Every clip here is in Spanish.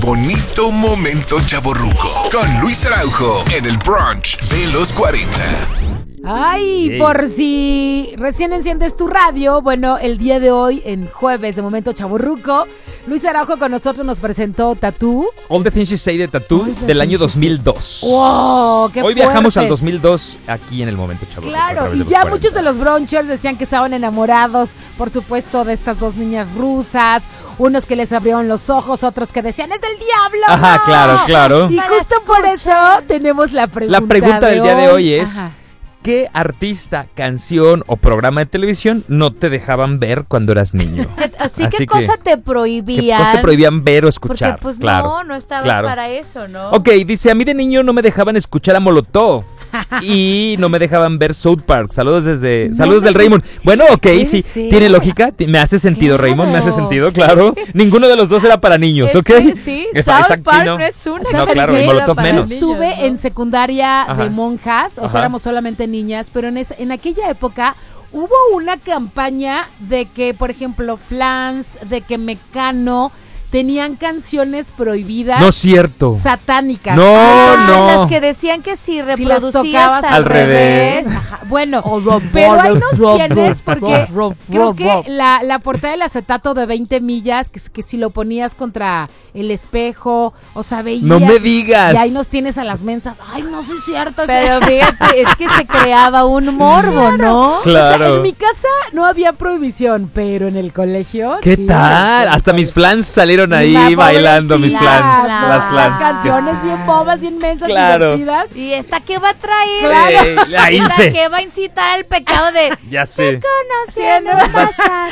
bonito momento chavorruco con Luis Araujo en el brunch de los 40. Ay, por si recién enciendes tu radio, bueno, el día de hoy, en jueves de Momento Chavorruco, Luis Araujo con nosotros nos presentó Tattoo. All the Things You Say de Tattoo del año 2002. ¡Wow! ¡Qué Hoy fuerte! viajamos al 2002 aquí en el Momento Chavorruco. Claro, y ya muchos de los brunchers decían que estaban enamorados, por supuesto, de estas dos niñas rusas, unos que les abrieron los ojos, otros que decían, ¡es el diablo! Ajá, ¡no! claro. Y justo por eso tenemos la pregunta. La pregunta del día de hoy es... Ajá. ¿Qué artista, canción o programa de televisión no te dejaban ver cuando eras niño? ¿Qué cosa te prohibían? ¿Qué cosa te prohibían ver o escuchar? Porque pues claro, no estabas para eso, ¿no? Ok, dice, a mí de niño no me dejaban escuchar a Molotov y no me dejaban ver South Park. Saludos del Raymond. Bueno, ok, sí, tiene lógica, me hace sentido, claro. Raymond, me hace sentido, claro. Ninguno de los dos era para niños, ¿ok? Sí, South Park no es una. No, claro, y Molotov menos. Yo estuve en secundaria de monjas, o sea, éramos solamente niñas, pero en aquella época hubo una campaña de que, por ejemplo, Flans, de que Mecano tenían canciones prohibidas. No es cierto. Satánicas. No. Esas que decían que si reproducías al revés. Ajá. Bueno, pero ahí nos tienes porque creo que la portada del acetato de 20 millas, que si lo ponías contra el espejo, o sea, veías. No me digas. Y ahí nos tienes a las mensas. Ay, no, sí es cierto. Pero fíjate, es que se creaba un morbo, ¿no? Claro. O sea, en mi casa no había prohibición, pero en el colegio ¿Qué sí, tal? Hasta mis flans salieron ahí bailando, mis flans. Las flans. Las canciones bien bobas, bien mensas, claro. divertidas. ¿Y esta qué va a traer? Claro. La Esta que va a incitar el pecado de ya sé. conociendo pasar.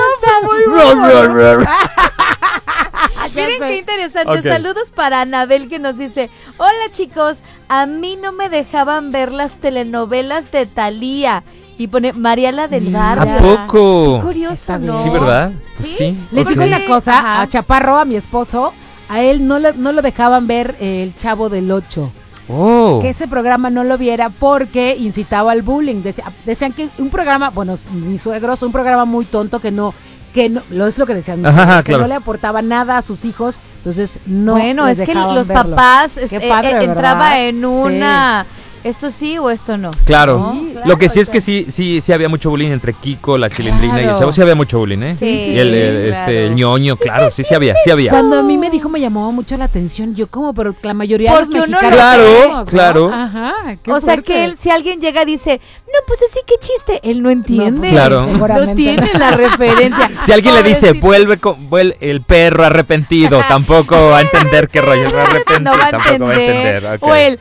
Miren qué interesante. Okay. Saludos para Anabel que nos dice: hola chicos, a mí no me dejaban ver las telenovelas de Thalía. Y pone Mariela del Barrio. ¿A poco? Qué curioso, ¿no? Sí, ¿verdad? Sí. Les digo una cosa, Ajá. a Chaparro, a mi esposo, a él no lo dejaban ver El Chavo del 8. Oh. Que ese programa no lo viera porque incitaba al bullying. Decían que un programa, bueno, mis suegros, un programa muy tonto que no es lo que decían mis suegros, que no le aportaba nada a sus hijos, entonces no. Bueno, les es que dejaban los verlo. papás padre, entraba en una... ¿Esto sí o esto no? Claro. ¿No? Claro, Lo que sí es que sí había mucho bullying entre Kiko, la Chilindrina y el Chavo. Sí había mucho bullying, ¿eh? Sí, y el ñoño, claro, sí había. Cuando a mí me dijo, me llamó mucho la atención. Yo como, pero la mayoría de los porque uno mexicanos. Claro. Ajá, qué o sea fuerte. que si alguien llega y dice, no, pues así, qué chiste, él no entiende. Claro. No tiene la referencia. Si alguien le dice, vuelve el perro arrepentido, tampoco va a entender qué rollo. No va a entender. Okay. O el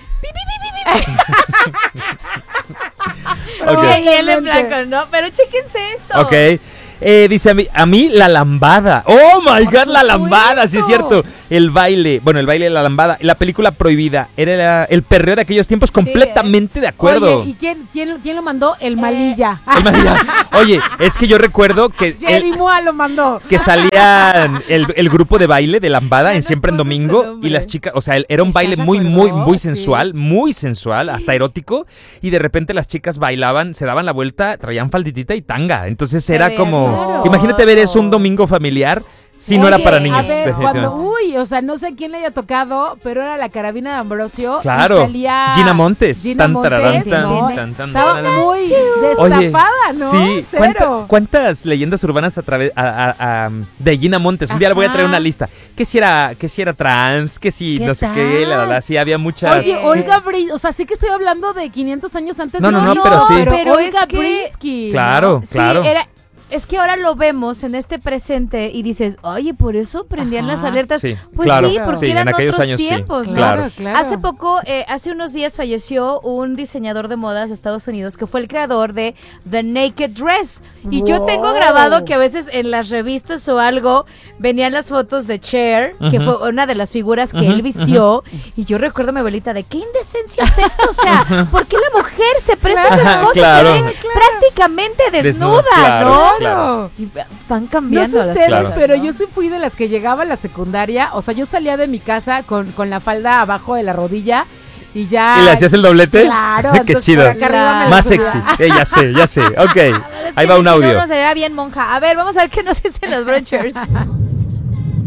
y él en blanco, ¿no? Pero chéquense esto. Ok. Dice a mí la lambada. Oh my God, la lambada, sí es cierto. El baile de la lambada. La película prohibida. Era el perreo de aquellos tiempos, completamente de acuerdo. Oye, ¿y quién lo mandó? El Malilla. El Malilla. Oye, es que yo recuerdo que Jerry Mua lo mandó. que salía el grupo de baile de lambada en Siempre en Domingo y las chicas, o sea, era un baile muy sensual, muy sensual, hasta erótico, y de repente las chicas bailaban, se daban la vuelta, traían falditita y tanga. Entonces era como, imagínate ver eso un domingo familiar. Sí, no era para niños. A ver, o sea, no sé quién le haya tocado, pero era la carabina de Ambrosio. Claro. Y salía Gina Montes. Estaba muy destapada, ¿no? Sí. Cero. ¿Cuántas leyendas urbanas a través de Gina Montes? Un día le voy a traer una lista. Que si era trans, que si no sé qué, sí, había muchas. Oye, Olga Brinsky, o sea, sí que estoy hablando de 500 años antes. No, pero sí. Pero Olga es que, Brinsky. Claro, ¿no? claro. Sí, es que ahora lo vemos en este presente y dices, oye, por eso prendían las alertas. Sí, pues claro, sí, porque sí, eran en aquellos otros años tiempos, sí, ¿no? claro. Hace poco, hace unos días falleció un diseñador de modas de Estados Unidos que fue el creador de The Naked Dress. Y yo tengo grabado que a veces en las revistas o algo venían las fotos de Cher, que fue una de las figuras que él vistió. Y yo recuerdo a mi abuelita de qué indecencia es esto. O sea, ¿por qué la mujer se presta a estas cosas? Claro. Se ve prácticamente desnuda, ¿no? Claro. Y van cambiando. No sé ustedes, cosas, pero ¿no? yo sí fui de las que llegaba a la secundaria. O sea, yo salía de mi casa con la falda abajo de la rodilla y ya. ¿Y le hacías el doblete? Claro. Qué chido. Por acá arriba me la Más subía. sexy. Ya sé. Ok. Ahí va un Si audio. no se vea bien monja. A ver, vamos a ver qué nos dicen los brunchers.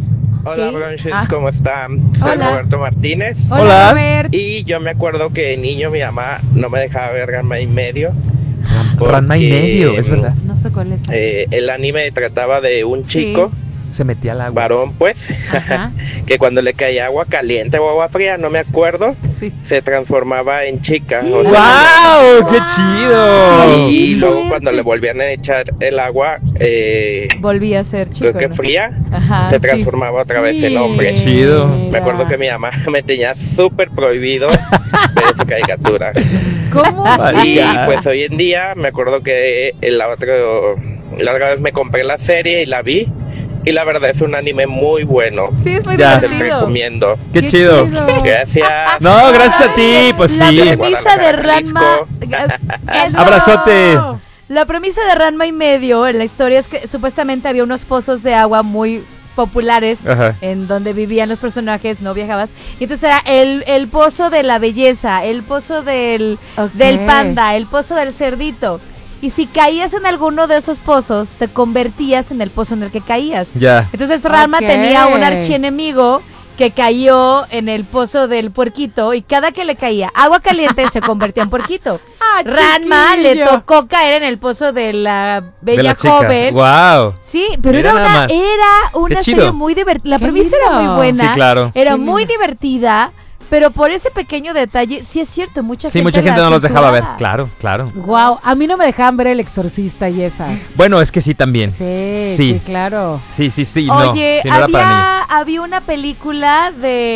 Hola, ¿Sí? Bronches, ¿cómo están? Soy Hola. Roberto Martínez. Hola. Robert. Y yo me acuerdo que de niño mi mamá no me dejaba ver Ranma y medio. Ranma y porque, medio, es verdad. No sé cuál es. El anime trataba de un chico, Se metía al agua. varón pues, Ajá. que cuando le caía agua caliente o agua fría, no me acuerdo, Sí. se transformaba en chica. O sea, ¡Wow! ¡Qué chido! y luego fuerte. cuando le volvían a echar el agua, Volví a ser chico. creo que ¿no? fría, Ajá, se sí. transformaba otra vez en hombre. Qué chido. Me acuerdo que mi mamá me tenía súper prohibido ver esa caricatura. ¿Cómo? Y God. pues hoy en día me acuerdo que la otra vez me compré la serie y la vi. Y la verdad es un anime muy bueno. Sí, es muy Ya. Te divertido. recomiendo. ¡Qué chido! Gracias. No, gracias a ti, pues La sí. premisa de Guadalajara, Ranma. Eso. Abrazote. La premisa de Ranma y medio en la historia es que supuestamente había unos pozos de agua muy populares Ajá. en donde vivían los personajes, no viajabas. Y entonces era el pozo de la belleza, el pozo del panda, el pozo del cerdito. Y si caías en alguno de esos pozos, te convertías en el pozo en el que caías. Ya. Entonces Ranma Ok. tenía un archienemigo que cayó en el pozo del puerquito y cada que le caía agua caliente se convertía en puerquito. Ah, Ranma le chiquillo. tocó caer en el pozo de la De bella la chica. joven. ¡Wow! Sí, pero Mira era nada más. una Qué serie chido. muy divertida. La Qué premisa era lindo. muy buena. Sí, claro. Era Qué muy lindo. divertida, pero por ese pequeño detalle, sí es cierto, mucha Sí, gente mucha gente la no los dejaba ver. censuraba. Claro, claro. Wow, a mí no me dejaban ver El Exorcista y esas. Bueno, es que sí también. Sí, claro. Sí, sí, sí. Oye, no, sí, no era para niños. había una película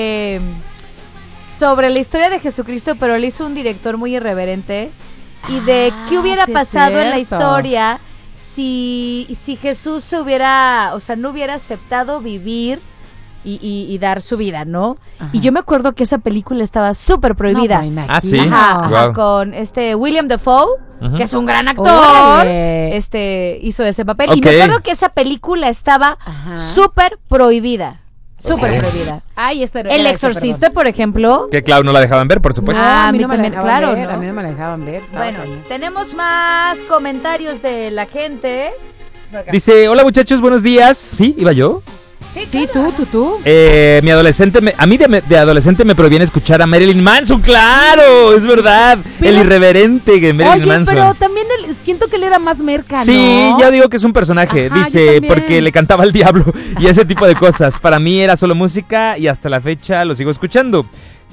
sobre la historia de Jesucristo, pero le hizo un director muy irreverente. Y de qué hubiera sí es pasado en la cierto. historia si Jesús no hubiera aceptado vivir y dar su vida, ¿no? Ajá. Y yo me acuerdo que esa película estaba súper prohibida. No, Ah, sí. Ajá, Wow. con William Dafoe, Ujú. que es un gran actor. Órale. Hizo ese papel. Y Ok. me acuerdo que esa película estaba Ajá. súper prohibida. Súper Ok. prohibida. Ay, este El Exorcista, por ejemplo. Que Clau no la dejaban ver, por supuesto. Ah, a mí a no mí me la también, dejaban claro, ver, ¿no? a mí no me la dejaban ver. estaba Bueno, cañón. tenemos más comentarios de la gente. Dice, hola muchachos, buenos días. ¿Sí? ¿Iba yo? Sí, tú. Mi adolescente, a mí de adolescente me proviene escuchar a Marilyn Manson, claro, es verdad. Pero- el irreverente que Marilyn Oye, Manson. pero también siento que él era más merca, Sí, ¿no? ya digo que es un personaje, Ajá, yo dice, también. porque le cantaba al diablo y ese tipo de cosas. Para mí era solo música y hasta la fecha lo sigo escuchando.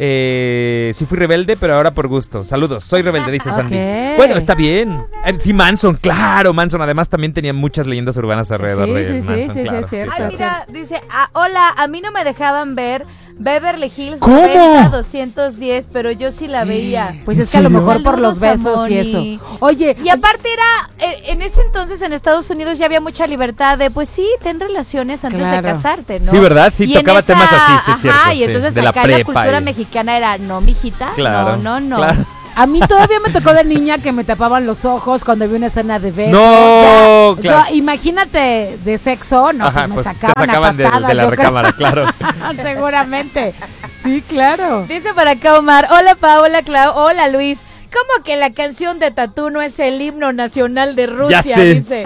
Sí fui rebelde, pero ahora por gusto. Saludos, soy rebelde, dice Sandy. Ok. Bueno, está bien. Sí, Manson, claro, Manson. Además también tenía muchas leyendas urbanas alrededor Sí, de sí, sí, Manson, sí, claro. es cierto. Ay, claro. mira, dice, hola, a mí no me dejaban ver Beverly Hills ¿Cómo? 90210, pero yo sí la veía. Pues ¿En es que a lo serio? mejor por los Saludos a besos y Moni. eso. Oye, Y aparte en ese entonces en Estados Unidos ya había mucha libertad de, pues sí, ten relaciones antes de Claro. casarte, ¿no? Sí, ¿verdad? Sí, Y en tocaba temas así, sí, es cierto, Ajá, y sí, entonces de la acá la prepa cultura y- mexicana era, no, mijita, Claro, no. claro. a mí todavía me tocó de niña que me tapaban los ojos cuando vi una escena de beso. No, Ya, claro. o sea, imagínate de sexo, no, Ajá, pues me pues sacaban, te sacaban a de patadas, la yo creo. recámara, claro. Seguramente. Sí, claro. Dice para acá Omar, hola Paola, Clau, hola Luis. ¿Cómo que la canción de Tatú no es el himno nacional de Rusia? Ya sé. Dice.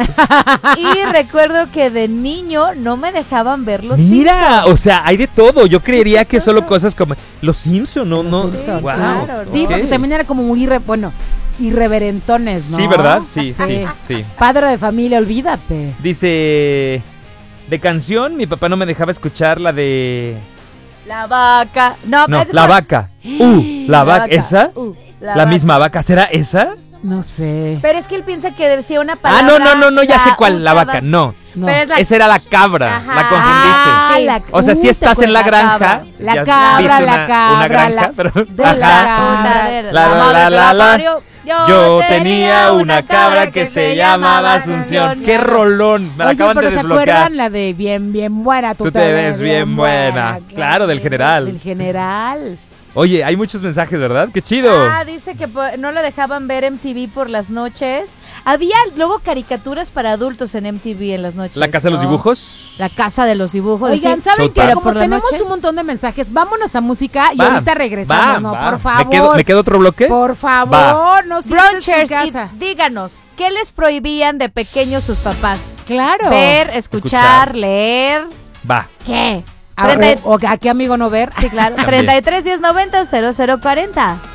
Y recuerdo que de niño no me dejaban ver los Mira, Simpsons. o sea, hay de todo. Yo creería que chistoso. solo cosas como Los Simpson, no, no. Simpsons, Wow. claro, Sí, ok. porque también era como muy, irreverentones, ¿no? Sí, ¿verdad? Sí, sí. Padre de familia, olvídate. Dice, de canción, mi papá no me dejaba escuchar la de... La vaca. No, No, es la por- vaca. La vaca, ¿esa? la La vaca. misma vaca, ¿será esa? No sé. Pero es que él piensa que decía una Ah, palabra. no, ya sé cuál, la uta vaca, no. No. Pero es la Esa era la cabra, Ajá. la confundiste. Ah, Sí. la- O sea, si te estás en la acuerdas, granja, cabra. La ya cabra, viste la cabra, una granja, la- pero de ajá. la punta de La, madre que la. parió. Yo tenía una cabra que se llamaba Asunción. ¡Qué rolón! Me la Oye, acaban pero de ¿se desbloquear. acuerdan la de bien buena? Tú te ves bien buena. Claro, del general. Del general. Oye, hay muchos mensajes, ¿verdad? ¡Qué chido! Ah, dice que no lo dejaban ver MTV por las noches. Había luego caricaturas para adultos en MTV en las noches. ¿La casa de los ¿no? dibujos? La casa de los dibujos. Oigan, sí. ¿saben South qué? Park. Como Por las tenemos noches. un montón de mensajes, vámonos a música y Va, ahorita regresamos, va, ¿no? va. Por favor. ¿Me quedo otro bloque? Por favor, Va. no si esta es tu Brunchers, casa. y díganos, ¿qué les prohibían de pequeños sus papás? Claro. Ver, escuchar, leer. Va. ¿Qué? O a qué amigo no ver. Sí, claro. 33 10 90 0040.